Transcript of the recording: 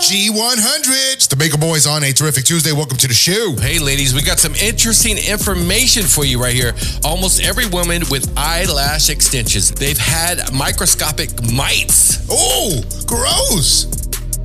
G100s. The Bagel Boys on a terrific Tuesday. Welcome to the show. Hey, ladies, we got some interesting information for you right here. Almost every woman with eyelash extensions, they've had microscopic mites. Oh, gross.